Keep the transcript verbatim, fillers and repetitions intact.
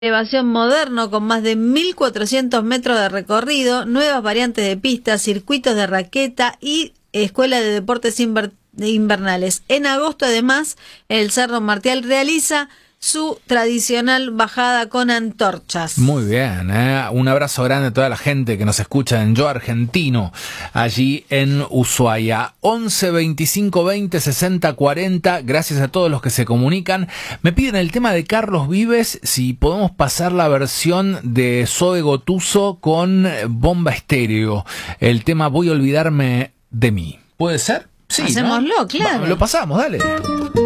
Elevación moderno con más de mil cuatrocientos metros de recorrido, nuevas variantes de pistas, circuitos de raqueta y escuela de deportes inver- invernales. En agosto, además, el Cerro Martial realiza su tradicional bajada con antorchas. Muy bien, ¿eh? Un abrazo grande a toda la gente que nos escucha en Yo Argentino, allí en Ushuaia. once veinticinco veinte sesenta cuarenta, gracias a todos los que se comunican. Me piden el tema de Carlos Vives, si podemos pasar la versión de Zoe Gotuso con Bomba Estéreo. El tema Voy a olvidarme de mí. ¿Puede ser? Sí, Hacémoslo, ¿no? claro. Va, lo pasamos, dale.